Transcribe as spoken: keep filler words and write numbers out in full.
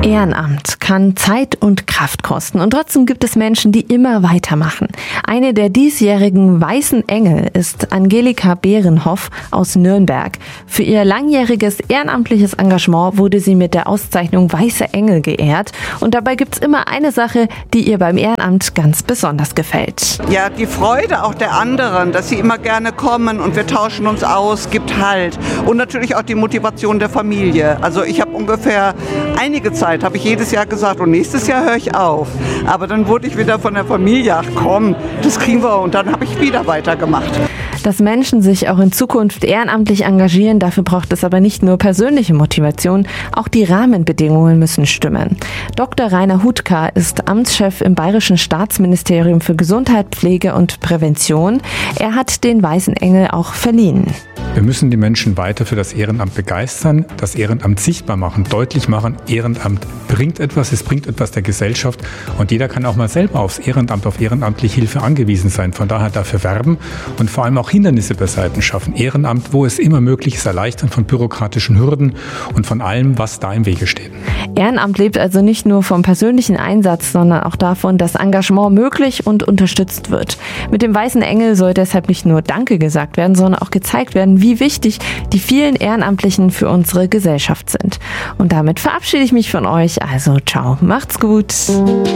Ehrenamt kann Zeit und Kraft kosten und trotzdem gibt es Menschen, die immer weitermachen. Eine der diesjährigen Weißen Engel ist Angelika Behrenhoff aus Nürnberg. Für ihr langjähriges ehrenamtliches Engagement wurde sie mit der Auszeichnung Weiße Engel geehrt. Und dabei gibt's immer eine Sache, die ihr beim Ehrenamt ganz besonders gefällt. Ja, die Freude auch der anderen, dass sie immer gerne kommen und wir tauschen uns aus, gibt Halt. Und natürlich auch die Motivation der Familie. Also ich habe ungefähr einige Zeit, habe ich jedes Jahr gesagt, und nächstes Jahr höre ich auf. Aber dann wurde ich wieder von der Familie, ach komm, das kriegen wir, und dann habe ich wieder weitergemacht. Dass Menschen sich auch in Zukunft ehrenamtlich engagieren, dafür braucht es aber nicht nur persönliche Motivation, auch die Rahmenbedingungen müssen stimmen. Doktor Rainer Hutka ist Amtschef im Bayerischen Staatsministerium für Gesundheit, Pflege und Prävention. Er hat den Weißen Engel auch verliehen. Wir müssen die Menschen weiter für das Ehrenamt begeistern, das Ehrenamt sichtbar machen, deutlich machen. Ehrenamt bringt etwas, es bringt etwas der Gesellschaft und jeder kann auch mal selber aufs Ehrenamt, auf ehrenamtliche Hilfe angewiesen sein. Von daher dafür werben und vor allem auch Hindernisse beiseite schaffen. Ehrenamt, wo es immer möglich ist, erleichtern von bürokratischen Hürden und von allem, was da im Wege steht. Ehrenamt lebt also nicht nur vom persönlichen Einsatz, sondern auch davon, dass Engagement möglich und unterstützt wird. Mit dem Weißen Engel soll deshalb nicht nur Danke gesagt werden, sondern auch gezeigt werden, wie wichtig die vielen Ehrenamtlichen für unsere Gesellschaft sind. Und damit verabschiede ich mich von euch. Also ciao, macht's gut.